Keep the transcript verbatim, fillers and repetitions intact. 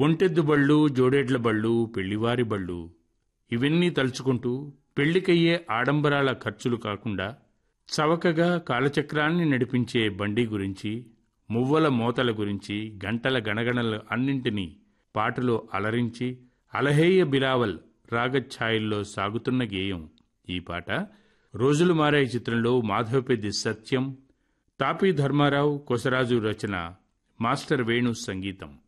ఒంటెద్దు బళ్ళు, జోడేడ్ల బళ్ళు, పెళ్లివారి బళ్ళు ఇవన్నీ తలుచుకుంటూ పెళ్లికయ్యే ఆడంబరాల ఖర్చులు కాకుండా చవకగా కాలచక్రాన్ని నడిపించే బండి గురించి, మువ్వల మోతల గురించి, గంటల గణగణల అన్నింటినీ పాటలో అలరించి అలహేయ బిలావల్ రాగఛాయల్లో సాగుతున్న గేయం ఈ పాట. రోజులు మారాయి చిత్రంలో మాధవపెద్ది సత్యం, తాపీ ధర్మారావు, కొసరాజు రచన, మాస్టర్ వేణు సంగీతం.